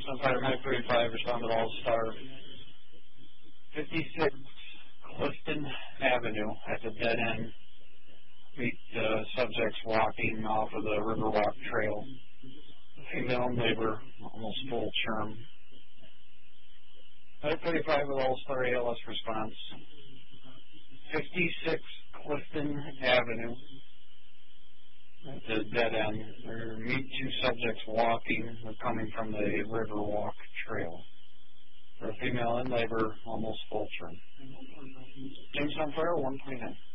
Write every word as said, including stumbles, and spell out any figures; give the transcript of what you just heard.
Jamestown Fire nine thirty-five, responded All Star. fifty-six Clifton Avenue at the dead end. Meet uh, subjects walking off of the Riverwalk Trail. Female neighbor, almost full term. nine thirty-five with All Star A L S response. fifty-six Clifton Avenue at the dead end. There meet two subjects walking, coming from the Riverwalk Trail. For a female and neighbor, almost full term. Jamestown Fire one twenty-nine.